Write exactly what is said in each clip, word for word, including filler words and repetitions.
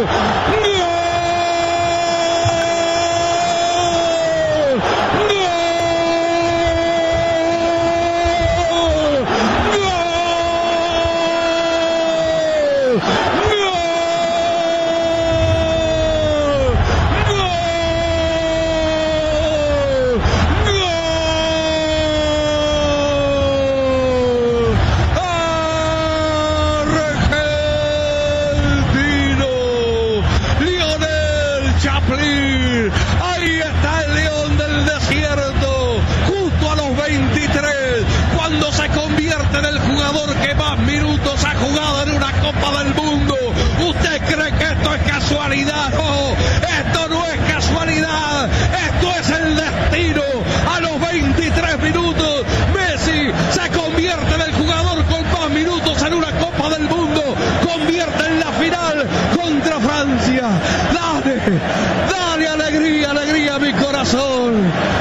Ahí está el león del desierto, justo a los veintitrés, cuando se convierte en el jugador que más minutos ha jugado en una Copa del Mundo. ¿Usted cree que esto es casualidad? No, esto no es casualidad, esto es el destino. A los veintitrés minutos, Messi se convierte en el jugador con más minutos en una Copa del Mundo, convierte en la final contra Francia. Dale, dale alegría, alegría a mi corazón.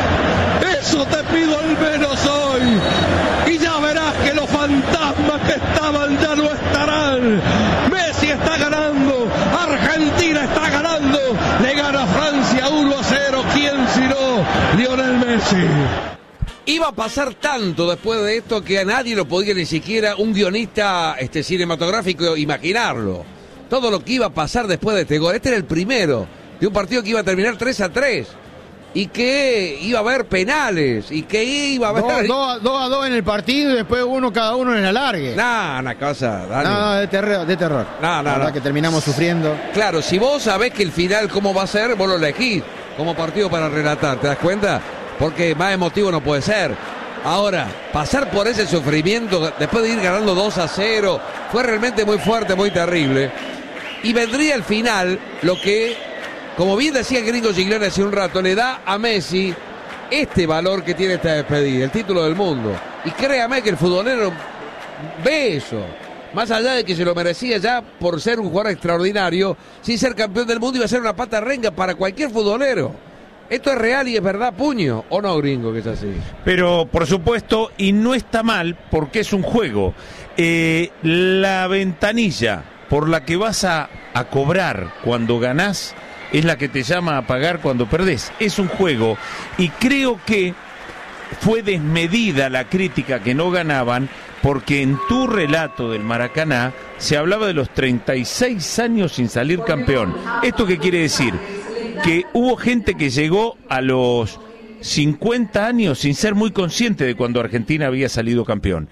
Eso te pido al menos hoy. Y ya verás que los fantasmas que estaban ya no estarán. Messi está ganando, Argentina está ganando, le gana Francia uno a cero. ¿Quién sino Lionel Messi? Iba a pasar tanto después de esto que a nadie lo podía ni siquiera un guionista este, cinematográfico imaginarlo. Todo lo que iba a pasar después de este gol. Este era el primero de un partido que iba a terminar tres a tres. Y que iba a haber penales. Y que iba a haber... dos a dos en el partido y después uno cada uno en el alargue. Nah, una cosa... Dale. No, de terror. De terror. No, no, La verdad no. que terminamos sufriendo. Claro, si vos sabés que el final cómo va a ser, vos lo elegís como partido para relatar. ¿Te das cuenta? Porque más emotivo no puede ser. Ahora, pasar por ese sufrimiento después de ir ganando dos a cero fue realmente muy fuerte, muy terrible. Y vendría al final lo que, como bien decía el gringo Giglione hace un rato, le da a Messi este valor que tiene esta despedida, el título del mundo. Y créame que el futbolero ve eso. Más allá de que se lo merecía ya por ser un jugador extraordinario, sin ser campeón del mundo iba a ser una pata renga para cualquier futbolero. Esto es real y es verdad, puño, ¿o no, gringo, que es así? Pero, por supuesto, y no está mal, porque es un juego. Eh, la ventanilla por la que vas a, a cobrar cuando ganás es la que te llama a pagar cuando perdés. Es un juego, y creo que fue desmedida la crítica que no ganaban, porque en tu relato del Maracaná se hablaba de los treinta y seis años sin salir campeón. ¿Esto qué quiere decir? Que hubo gente que llegó a los cincuenta años sin ser muy consciente de cuando Argentina había salido campeón.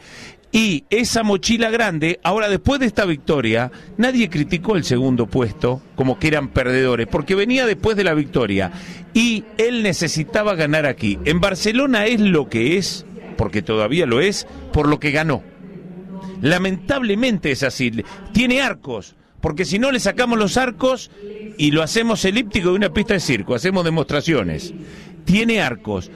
Y esa mochila grande, ahora después de esta victoria, nadie criticó el segundo puesto como que eran perdedores, porque venía después de la victoria y él necesitaba ganar aquí. En Barcelona es lo que es, porque todavía lo es, por lo que ganó. Lamentablemente es así, tiene arcos. Porque si no le sacamos los arcos y lo hacemos elíptico de una pista de circo, hacemos demostraciones. Tiene arcos.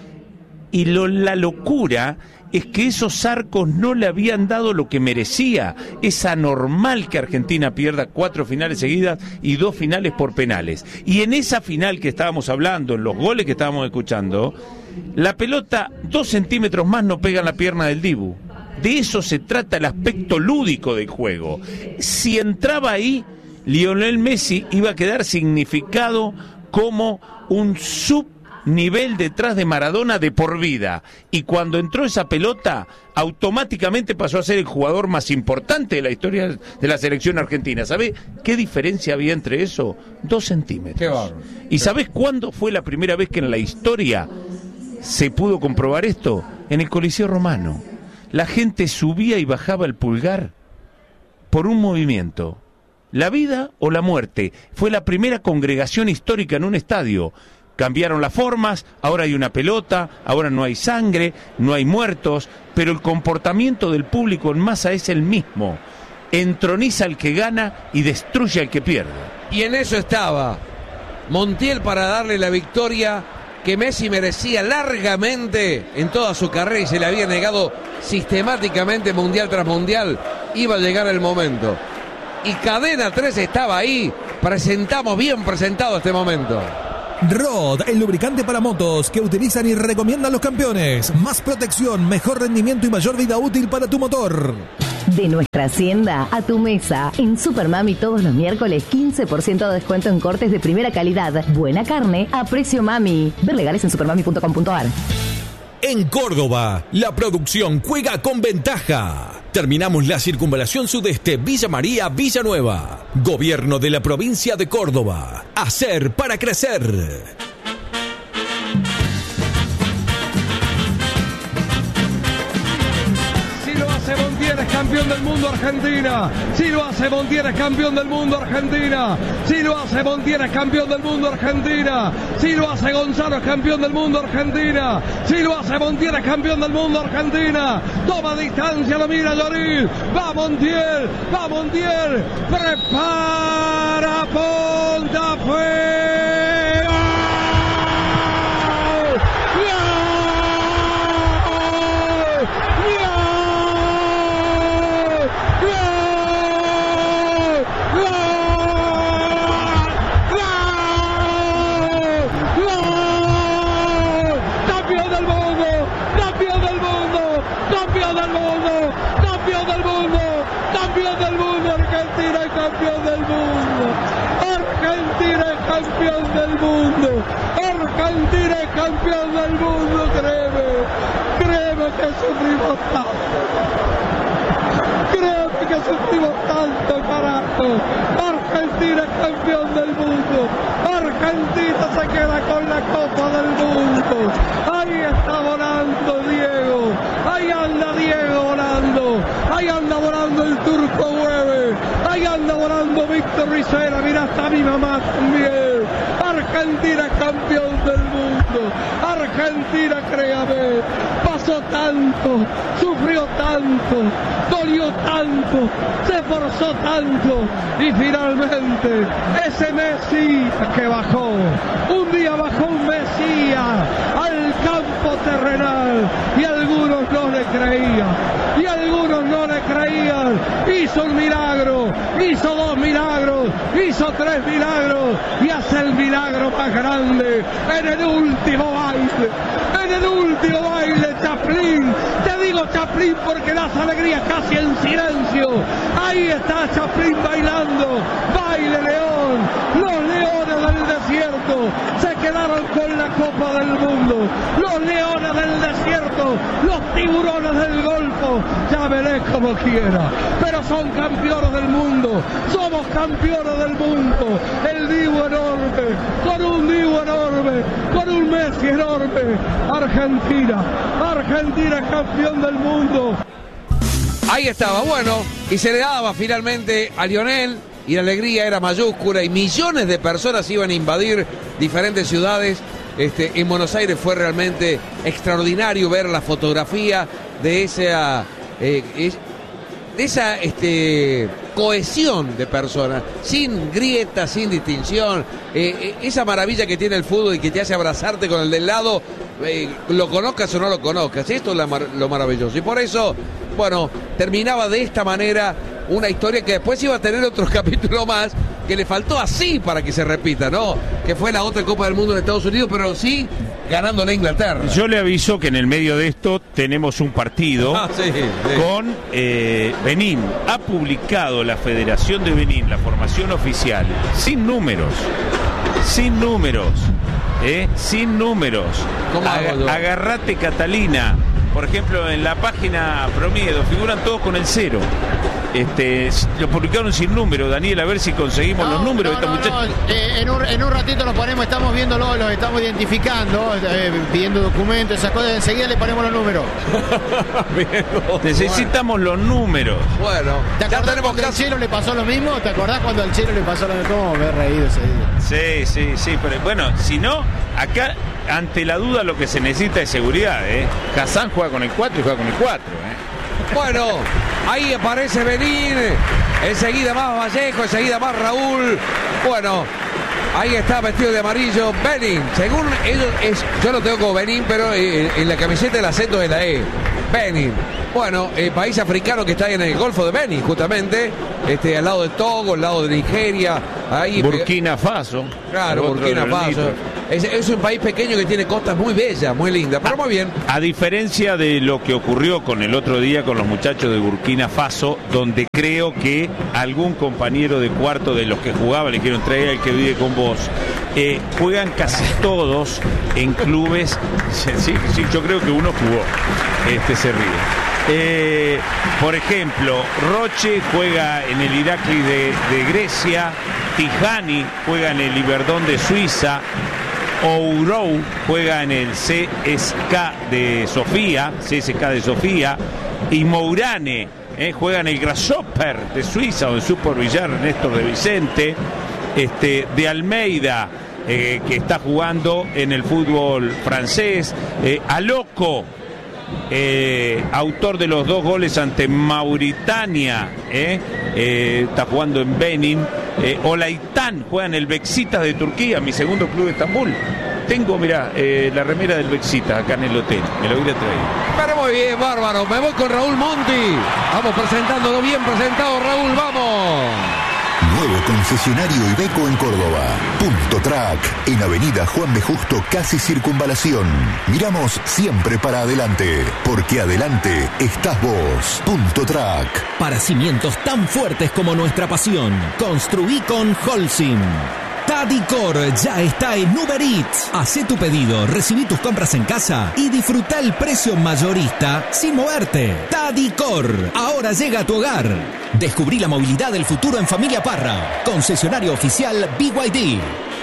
Y lo, la locura es que esos arcos no le habían dado lo que merecía. Es anormal que Argentina pierda cuatro finales seguidas y dos finales por penales. Y en esa final que estábamos hablando, en los goles que estábamos escuchando, la pelota dos centímetros más no pega en la pierna del Dibu. De eso se trata el aspecto lúdico del juego. Si entraba ahí, Lionel Messi iba a quedar significado como un subnivel detrás de Maradona de por vida. Y cuando entró esa pelota, automáticamente pasó a ser el jugador más importante de la historia de la selección argentina. ¿Sabés qué diferencia había entre eso? Dos centímetros. Qué bárbaro. ¿Y sabés cuándo fue la primera vez que en la historia se pudo comprobar esto? En el Coliseo Romano. La gente subía y bajaba el pulgar por un movimiento. La vida o la muerte. Fue la primera congregación histórica en un estadio. Cambiaron las formas, ahora hay una pelota, ahora no hay sangre, no hay muertos, pero el comportamiento del público en masa es el mismo. Entroniza al que gana y destruye al que pierde. Y en eso estaba Montiel para darle la victoria que Messi merecía largamente en toda su carrera y se le había negado sistemáticamente mundial tras mundial. Iba a llegar el momento. Y Cadena tres estaba ahí. Presentamos bien presentado este momento. Rod, el lubricante para motos que utilizan y recomiendan los campeones. Más protección, mejor rendimiento y mayor vida útil para tu motor. De nuestra hacienda a tu mesa. En Supermami todos los miércoles quince por ciento de descuento en cortes de primera calidad. Buena carne a precio mami. Ver legales en supermami punto com punto a r. En Córdoba, la producción juega con ventaja. Terminamos la circunvalación sudeste Villa María Villanueva. Gobierno de la provincia de Córdoba. Hacer para crecer. Montiel es campeón del mundo Argentina. Si lo hace Montiel es campeón del mundo Argentina. Si lo hace Montiel es campeón del mundo Argentina. Si lo hace Gonzalo es campeón del mundo Argentina. Si lo hace Montiel es campeón del mundo Argentina. Toma distancia, lo mira Lloril. Va Montiel, va Montiel. Prepara, punta, fuera. Campeón del mundo, Argentina es campeón del mundo, Argentina es campeón del mundo, créeme, créeme que sufrimos tanto, créeme que sufrimos tanto, carajo, Argentina es campeón del mundo, Argentina se queda con la Copa del Mundo, ahí está volando Diego, ahí anda Diego volando, ahí anda volando el Turco Hueve, ahí anda volando Víctor Ricera, mira hasta mi mamá también. Argentina campeón del mundo. Argentina, créame, pasó tanto, sufrió tanto, dolió tanto, se esforzó tanto y finalmente ese Mesías que bajó, un día bajó un Mesías al campo terrenal y algunos no le creían, y algunos no le creían, hizo un milagro, hizo dos milagros, hizo tres milagros y hace el milagro más grande en el último baile, en el último baile, Chaplin, te digo Chaplin porque das alegría casi en silencio, ahí está Chaplin bailando, baile León, los leones del desierto se quedaron con la Copa del Mundo, los leones del desierto, los tiburones del Golfo, llámele como quiera, pero son campeones del mundo, somos campeones del mundo, el Dibu enorme, con un Dibu enorme, con un Messi enorme, Argentina, Argentina campeón del mundo. Ahí estaba, bueno, y se le daba finalmente a Lionel, y la alegría era mayúscula, y millones de personas iban a invadir diferentes ciudades. Este, en Buenos Aires fue realmente extraordinario ver la fotografía de esa, eh, es, de esa este, cohesión de personas, sin grietas, sin distinción, eh, esa maravilla que tiene el fútbol y que te hace abrazarte con el del lado, eh, lo conozcas o no lo conozcas, esto es la, lo maravilloso, y por eso, bueno, terminaba de esta manera una historia que después iba a tener otros capítulos más, que le faltó así para que se repita, ¿no? Que fue la otra Copa del Mundo en Estados Unidos, pero sí ganándole a Inglaterra. Yo le aviso que en el medio de esto tenemos un partido ah, sí, sí. con eh, Benín. Ha publicado la Federación de Benín, la formación oficial, sin números, sin números, ¿eh? sin números. Ag- agarrate Catalina. Por ejemplo, en la página Promiedo figuran todos con el cero. Este, lo publicaron sin número. Daniel, a ver si conseguimos no, los números no, de esta no, muchacha. No. Eh, en, un, en un ratito los ponemos, estamos viéndolo, los estamos identificando, eh, pidiendo documentos, esas cosas. Enseguida le ponemos los números. Necesitamos bueno. los números. Bueno, ¿te acordás ya cuando casi... al Chelo le pasó lo mismo? ¿Te acordás cuando al Chelo le pasó lo mismo? ¿Cómo me he reído ese día? Sí, sí, sí, pero bueno, si no, acá ante la duda lo que se necesita es seguridad, ¿eh? Hassan juega con el cuatro y juega con el cuatro, ¿eh? Bueno, ahí aparece Benín, enseguida más Vallejo, enseguida más Raúl. Bueno, ahí está vestido de amarillo Benín. Según ellos, es, yo lo tengo como Benín, pero en, en la camiseta el acento de la E. Benín. Bueno, eh, país africano que está en el Golfo de Beni, justamente, este, al lado de Togo, al lado de Nigeria, ahí Burkina Faso. Claro, Burkina Faso. Es, es un país pequeño que tiene costas muy bellas, muy lindas, pero muy bien. A diferencia de lo que ocurrió con el otro día con los muchachos de Burkina Faso, donde creo que algún compañero de cuarto de los que jugaba, le quiero traer el que vive con vos, eh, juegan casi todos en clubes. Sí, sí, yo creo que uno jugó. Este se ríe. Eh, por ejemplo, Roche juega en el Irakli de, de Grecia, Tijani juega en el Iberdón de Suiza, Ourou juega en el C S K de Sofía, C S K de Sofía, y Mourane eh, juega en el Grasshopper de Suiza, o en Supervillar Néstor de Vicente, este, de Almeida, eh, que está jugando en el fútbol francés, eh, Aloko, Eh, autor de los dos goles ante Mauritania, eh, eh, está jugando en Benin. eh, Olaitán juega en el Beşiktaş de Turquía, mi segundo club de Estambul. Tengo, mira, eh, la remera del Beşiktaş acá en el hotel, me lo voy a traer. Pero muy bien, bárbaro, me voy con Raúl Monti. Vamos presentándolo bien presentado, Raúl, vamos. Nuevo concesionario Iveco en Córdoba. Punto Track, en Avenida Juan B. Justo, casi Circunvalación. Miramos siempre para adelante, porque adelante estás vos. Punto Track. Para cimientos tan fuertes como nuestra pasión, construí con Holcim. Tadicor ya está en Uber Eats. Hacé tu pedido, recibí tus compras en casa y disfruta el precio mayorista sin moverte. Tadicor, ahora llega a tu hogar. Descubrí la movilidad del futuro en Familia Parra. Concesionario oficial B Y D.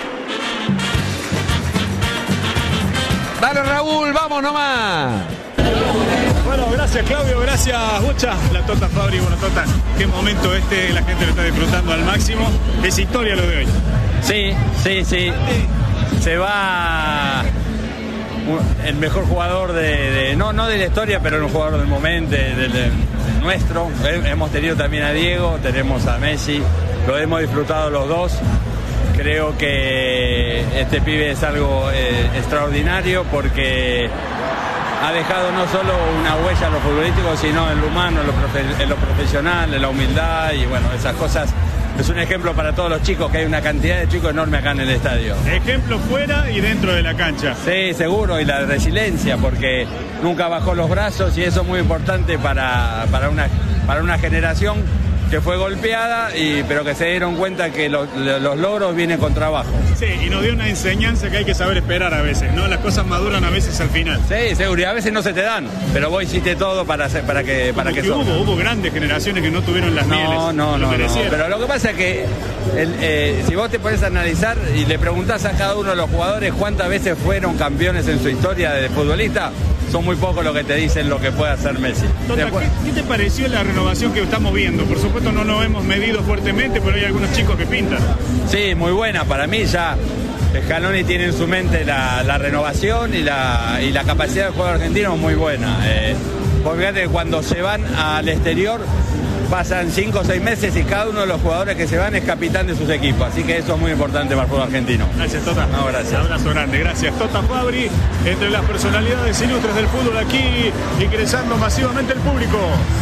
Dale, Raúl, vamos nomás. Bueno, gracias Claudio, gracias Bocha. La Tota Fabri, bueno Tota, qué momento este, la gente lo está disfrutando al máximo. Es historia lo de hoy. Sí, sí, sí. Se va el mejor jugador de, de no, no de la historia, pero el jugador del momento, de, de, de nuestro. Hemos tenido también a Diego, tenemos a Messi, lo hemos disfrutado los dos. Creo que este pibe es algo eh, extraordinario porque ha dejado no solo una huella en lo futbolístico, sino en lo humano, en lo, profe- en lo profesional, en la humildad y bueno, esas cosas. Es un ejemplo para todos los chicos, que hay una cantidad de chicos enorme acá en el estadio. Ejemplo fuera y dentro de la cancha. Sí, seguro, y la resiliencia, porque nunca bajó los brazos y eso es muy importante para, para, una, para una generación que fue golpeada, y, pero que se dieron cuenta que lo, los logros vienen con trabajo. Sí, y nos dio una enseñanza que hay que saber esperar a veces, ¿no? Las cosas maduran a veces al final. Sí, seguro, y a veces no se te dan, pero vos hiciste todo para, hacer, para que para que, que hubo, hubo grandes generaciones que no tuvieron las no, mieles. No, no, no, pero lo que pasa es que el, eh, si vos te pones a analizar y le preguntás a cada uno de los jugadores cuántas veces fueron campeones en su historia de futbolista, son muy pocos los que te dicen lo que puede hacer Messi. Tota, ¿qué, ¿qué te pareció la renovación que estamos viendo? Por supuesto no nos hemos medido fuertemente, pero hay algunos chicos que pintan. Sí, muy buena. Para mí ya Scaloni tiene en su mente la, la renovación y la, y la capacidad del jugador argentino muy buena. Eh, porque fíjate que cuando se van al exterior pasan cinco o seis meses y cada uno de los jugadores que se van es capitán de sus equipos. Así que eso es muy importante para el fútbol argentino. Gracias, Tota. No, gracias. Un abrazo grande, gracias. Tota Fabri, entre las personalidades ilustres del fútbol aquí, ingresando masivamente el público.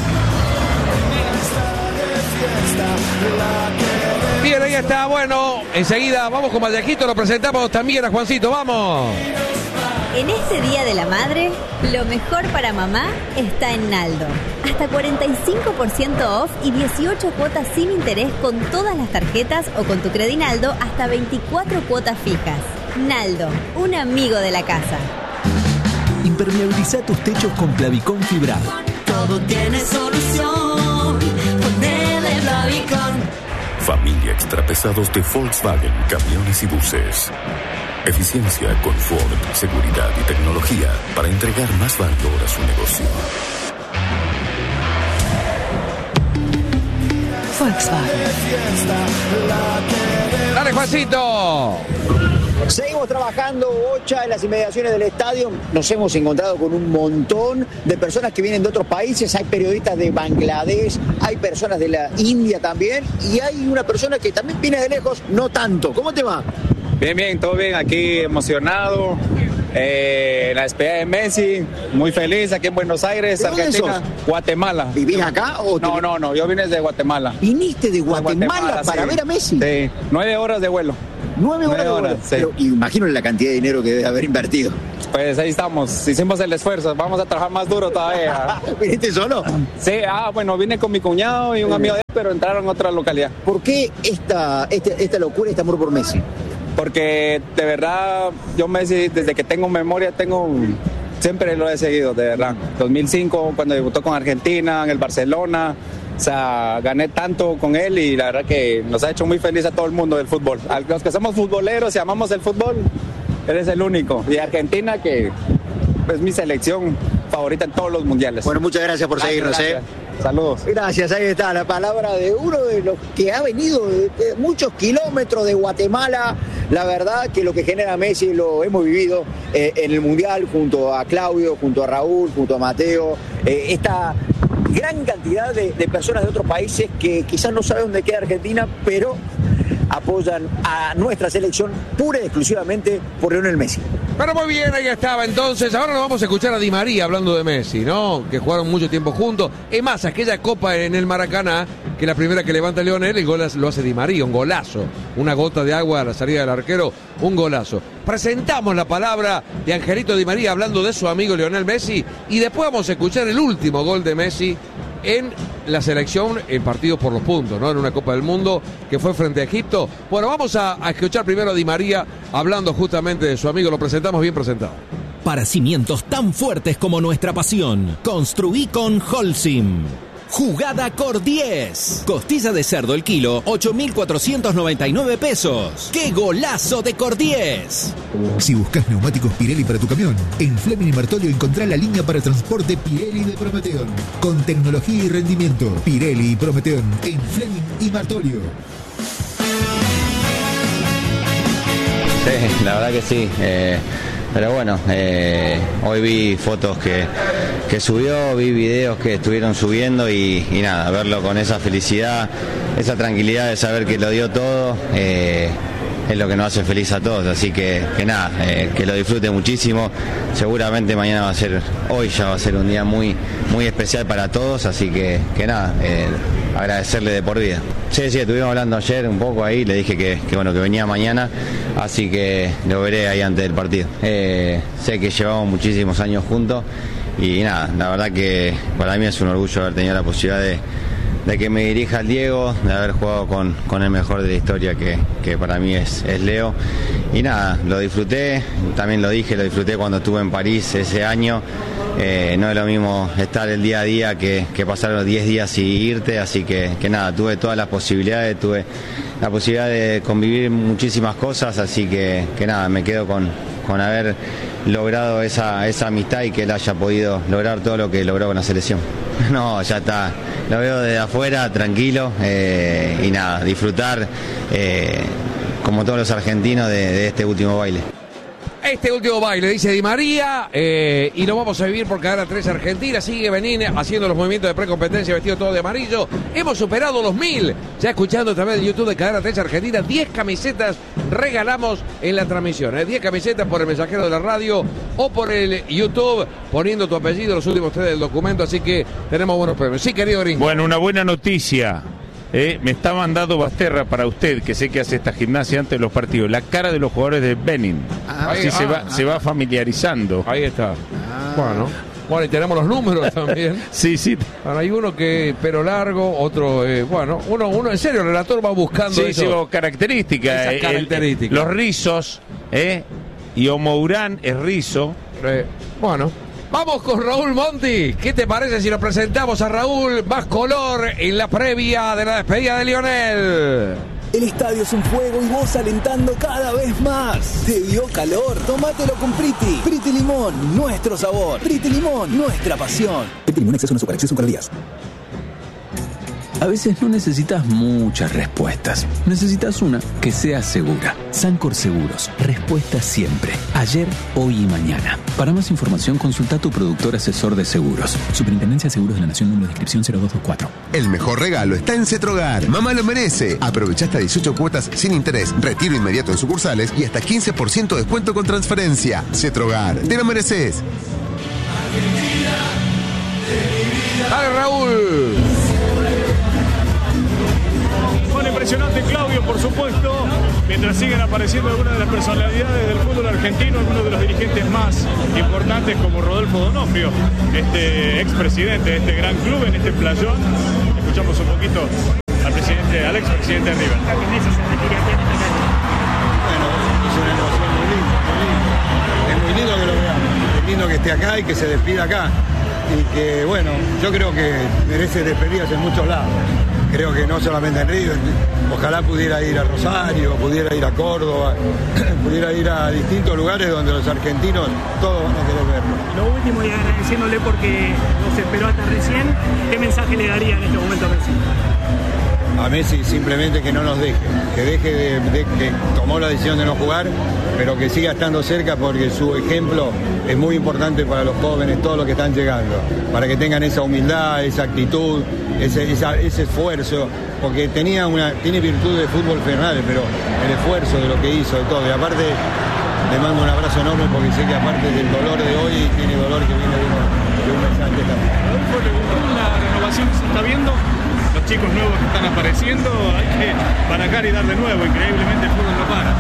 Bien, ahí está, bueno, enseguida vamos con Vallequito, lo presentamos también a Juancito, vamos. En este Día de la Madre, lo mejor para mamá está en Naldo. Hasta cuarenta y cinco por ciento off y dieciocho cuotas sin interés con todas las tarjetas o con tu Credinaldo hasta veinticuatro cuotas fijas. Naldo, un amigo de la casa. Impermeabiliza tus techos con Plavicón fibrado. Todo tiene solución. Ponele Plavicón. Familia Extrapesados de Volkswagen, camiones y buses. Eficiencia, confort, seguridad y tecnología para entregar más valor a su negocio. Volkswagen. Dale, Juancito. Seguimos trabajando, Bocha, en las inmediaciones del estadio. Nos hemos encontrado con un montón de personas que vienen de otros países. Hay periodistas de Bangladesh, hay personas de la India también, y hay una persona que también viene de lejos, no tanto. ¿Cómo te va? Bien, bien, todo bien, aquí emocionado, Eh, la despedida de Messi, muy feliz aquí en Buenos Aires, ¿De dónde Argentina, sos? Guatemala. ¿Vivís acá o te- No, no, no, yo vine desde Guatemala. ¿Viniste de Guatemala, Guatemala, para sí. ver a Messi? Sí, nueve horas de vuelo. Nueve horas. Nueve de vuelo. horas, sí. Pero imagino la cantidad de dinero que debe haber invertido. Pues ahí estamos, hicimos el esfuerzo, vamos a trabajar más duro todavía. ¿Viniste solo? Sí, ah, bueno, vine con mi cuñado y un amigo de él, pero entraron a otra localidad. ¿Por qué esta, esta, esta locura, este amor por Messi? Porque de verdad, yo Messi, desde que tengo memoria, tengo siempre lo he seguido, de verdad. dos mil cinco, cuando debutó con Argentina, en el Barcelona, o sea, gané tanto con él y la verdad que nos ha hecho muy feliz a todo el mundo del fútbol. A los que somos futboleros y amamos el fútbol, él es el único. Y Argentina, que es mi selección favorita en todos los mundiales. Bueno, muchas gracias por Gracias, seguirnos, gracias. ¿eh? Saludos. Gracias, ahí está la palabra de uno de los que ha venido de, de muchos kilómetros de Guatemala. La verdad que lo que genera Messi lo hemos vivido eh, en el Mundial junto a Claudio, junto a Raúl, junto a Mateo. Eh, esta gran cantidad de, de personas de otros países que quizás no saben dónde queda Argentina, pero apoyan a nuestra selección pura y exclusivamente por Lionel Messi. Pero muy bien, ahí estaba entonces. Ahora nos vamos a escuchar a Di María hablando de Messi, ¿no? Que jugaron mucho tiempo juntos. Es más, aquella copa en el Maracaná, que la primera que levanta Lionel, el gol lo hace Di María, un golazo. Una gota de agua a la salida del arquero, un golazo. Presentamos la palabra de Angelito Di María hablando de su amigo Lionel Messi y después vamos a escuchar el último gol de Messi en la selección en partidos por los puntos, ¿no? En una Copa del Mundo que fue frente a Egipto. Bueno, vamos a, a escuchar primero a Di María hablando justamente de su amigo. Lo presentamos bien presentado. Para cimientos tan fuertes como nuestra pasión, construí con Holcim. Jugada Cor diez. Costilla de cerdo el kilo, ocho mil cuatrocientos noventa y nueve pesos. ¡Qué golazo de Cor diez! Si buscas neumáticos Pirelli para tu camión, en Fleming y Martolio encontrá la línea para transporte Pirelli de Prometeon. Con tecnología y rendimiento. Pirelli y Prometeon en Fleming y Martolio. Sí, la verdad que sí. Eh, pero bueno, eh, hoy vi fotos que, que subió, vi videos que estuvieron subiendo y, y nada, verlo con esa felicidad, esa tranquilidad de saber que lo dio todo, eh, es lo que nos hace feliz a todos. Así que, que nada, eh, que lo disfrute muchísimo. Seguramente mañana va a ser, hoy ya va a ser un día muy, muy especial para todos, así que, que nada, eh, agradecerle de por vida. Sí, sí, estuvimos hablando ayer un poco ahí, le dije que, que bueno, que venía mañana, así que lo veré ahí antes del partido. Eh, sé que llevamos muchísimos años juntos y nada, la verdad que para mí es un orgullo haber tenido la posibilidad de, de que me dirija el Diego, de haber jugado con, con el mejor de la historia que, que para mí es, es Leo. Y nada, lo disfruté, también lo dije, lo disfruté cuando estuve en París ese año. Eh, no es lo mismo estar el día a día que, que pasar los diez días y irte, así que, que nada, tuve todas las posibilidades, tuve la posibilidad de convivir muchísimas cosas, así que, que nada, me quedo con, con haber logrado esa, esa amistad y que él haya podido lograr todo lo que logró con la selección. No, ya está, lo veo desde afuera, tranquilo, eh, y nada, disfrutar eh, como todos los argentinos de, de este último baile. Este último baile, dice Di María, eh, y lo vamos a vivir por Cadena tres Argentina. Sigue Benín haciendo los movimientos de precompetencia vestido todo de amarillo. Hemos superado los mil. Ya escuchando a través del YouTube de Cadena tres Argentina, diez camisetas regalamos en la transmisión. ¿eh? diez camisetas por el mensajero de la radio o por el YouTube, poniendo tu apellido, los últimos tres del documento. Así que tenemos buenos premios. Sí, querido Gringo. Bueno, una buena noticia. Eh, me está mandando Basterra para usted, que sé que hace esta gimnasia antes de los partidos, la cara de los jugadores de Benin. Ah, Así ah, se, va, ah, se va familiarizando. Ahí está. Ah. Bueno. Bueno, y tenemos los números también. Sí, sí. Bueno, hay uno que pelo largo, otro, eh, bueno, uno, uno, en serio, el relator va buscando sí, eso. Sí, características. Esas características. El, los rizos, ¿eh? Y Omourán es rizo. Eh, bueno. Vamos con Raúl Monti. ¿Qué te parece si lo presentamos a Raúl? Más color en la previa de la despedida de Lionel. El estadio es un fuego y vos alentando cada vez más. ¿Te dio calor? Tómatelo con Priti. Priti Limón, nuestro sabor. Priti Limón, nuestra pasión. Priti Limón, exceso en azúcar, exceso en calorías. A veces no necesitas muchas respuestas. Necesitas una que sea segura. Sancor Seguros. Respuesta siempre. Ayer, hoy y mañana. Para más información, consulta a tu productor asesor de seguros. Superintendencia de Seguros de la Nación, número de inscripción cero dos dos cuatro. El mejor regalo está en Cetrogar. Mamá lo merece. Aprovecha hasta dieciocho cuotas sin interés, retiro inmediato en sucursales y hasta quince por ciento de descuento con transferencia. Cetrogar. Te lo mereces. Dale, Raúl. Bueno, impresionante, Claudio, por supuesto, mientras siguen apareciendo algunas de las personalidades del fútbol argentino, algunos de los dirigentes más importantes como Rodolfo D'Onofrio, este expresidente de este gran club en este playón. Escuchamos un poquito al presidente, al expresidente de River. Bueno, es una emoción muy linda, muy linda. Es muy lindo que lo veamos, es lindo que esté acá y que se despida acá. Y que, bueno, yo creo que merece despedidas en muchos lados. Creo que no solamente en River, ojalá pudiera ir a Rosario, pudiera ir a Córdoba, pudiera ir a distintos lugares donde los argentinos todos van a querer verlo. Lo último, y agradeciéndole porque nos esperó hasta recién, ¿qué mensaje le daría en este momento a Messi? A Messi simplemente que no nos deje, que deje de, de que tomó la decisión de no jugar, pero que siga estando cerca porque su ejemplo es muy importante para los jóvenes, todos los que están llegando, para que tengan esa humildad, esa actitud, ese, esa, ese esfuerzo, porque tenía una, tiene virtud de fútbol fenomenal, pero el esfuerzo de lo que hizo, de todo, y aparte le mando un abrazo enorme porque sé que aparte del dolor de hoy, tiene dolor que viene de, uno, de un mes antes también. Una renovación se está viendo. Los chicos nuevos que están apareciendo, hay que barajar y dar de nuevo, increíblemente el fútbol no para.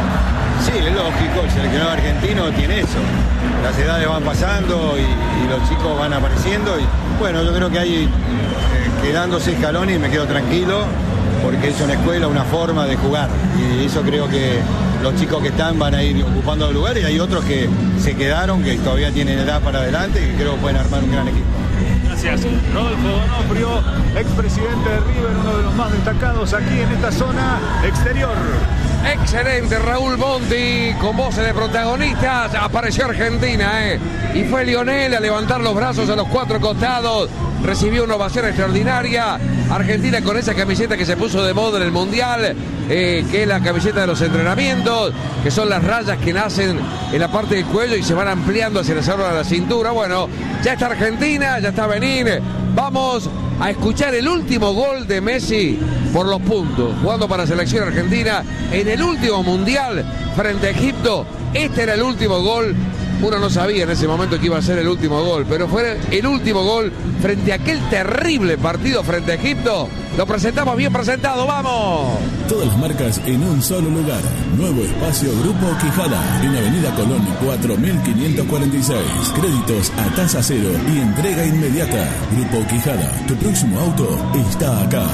Sí, es lógico, el seleccionado argentino tiene eso. Las edades van pasando y, y los chicos van apareciendo y bueno, yo creo que hay eh, quedándose escalones y me quedo tranquilo porque es una escuela, una forma de jugar y eso creo que los chicos que están van a ir ocupando el lugar y hay otros que se quedaron, que todavía tienen edad para adelante y que creo que pueden armar un gran equipo. Gracias, Rodolfo D'Onofrio, expresidente de River, uno de los más destacados aquí en esta zona exterior. Excelente, Raúl Monti, con voces de protagonistas. Apareció Argentina, ¿eh? Y fue Lionel a levantar los brazos a los cuatro costados. Recibió una ovación extraordinaria. Argentina con esa camiseta que se puso de moda en el Mundial, eh, que es la camiseta de los entrenamientos, que son las rayas que nacen en la parte del cuello y se van ampliando hacia la zona de la cintura. Bueno, ya está Argentina, ya está Benín. Vamos a escuchar el último gol de Messi por los puntos, jugando para la selección argentina en el último Mundial frente a Egipto. Este era el último gol. Uno no sabía en ese momento que iba a ser el último gol, pero fue el último gol frente a aquel terrible partido frente a Egipto. Lo presentamos bien presentado, ¡vamos! Todas las marcas en un solo lugar. Nuevo espacio Grupo Quijada, en Avenida Colón cuatro mil quinientos cuarenta y seis. Créditos a tasa cero y entrega inmediata. Grupo Quijada, tu próximo auto está acá.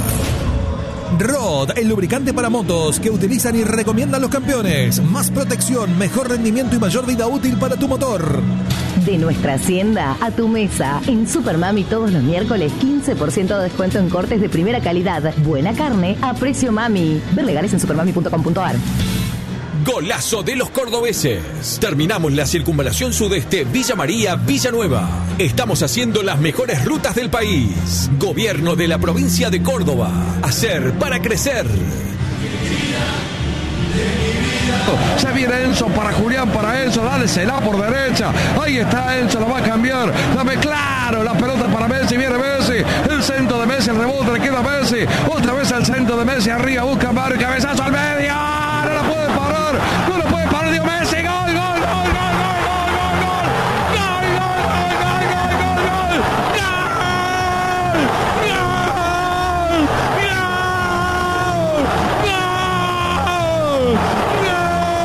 Rod, el lubricante para motos que utilizan y recomiendan los campeones. Más protección, mejor rendimiento y mayor vida útil para tu motor. De nuestra hacienda a tu mesa. En Supermami todos los miércoles quince por ciento de descuento en cortes de primera calidad. Buena carne a precio mami. Ver legales en supermami punto com punto ar. Golazo de los cordobeses. Terminamos la circunvalación sudeste Villa María, Villanueva. Estamos haciendo las mejores rutas del país. Gobierno de la provincia de Córdoba. Hacer para crecer. Se viene Enzo para Julián, para Enzo, dale, se la por derecha. Ahí está Enzo, la va a cambiar. Dame claro, la pelota para Messi, viene Messi. El centro de Messi, el rebote, le queda Messi.